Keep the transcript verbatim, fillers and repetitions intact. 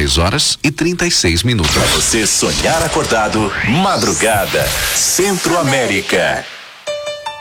dezesseis horas e trinta e seis minutos. Pra você sonhar acordado, madrugada, Centro América.